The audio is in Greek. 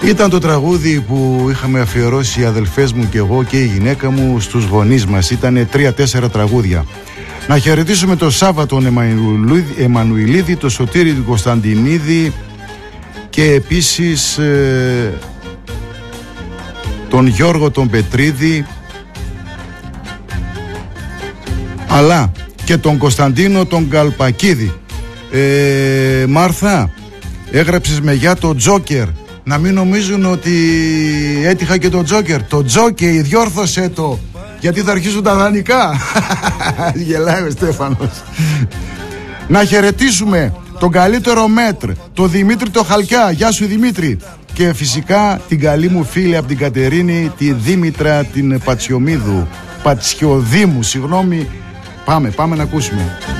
Ήταν το τραγούδι που είχαμε αφιερώσει οι αδελφές μου και εγώ και η γυναίκα μου στους γονείς μας. Ήτανε 3-4 τραγούδια. Να χαιρετήσουμε τον Σάββα τον Εμμανουηλίδη, τον Σωτήρη τον Κωνσταντινίδη και επίσης τον Γιώργο τον Πετρίδη, αλλά και τον Κωνσταντίνο τον Καλπακίδη. Μάρθα, έγραψες με για το Τζόκερ. Να μην νομίζουν ότι έτυχα και το Τζόκερ. Το Τζόκερ διόρθωσε το, γιατί θα αρχίσουν τα δανεικά. Γελάει ο Στέφανος. Να χαιρετήσουμε τον καλύτερο μέτρ, τον Δημήτρη το Χαλκιά. Γεια σου Δημήτρη. Και φυσικά την καλή μου φίλη από την Κατερίνη, τη Δήμητρα την Πατσιωδήμου, συγγνώμη. Πάμε να ακούσουμε.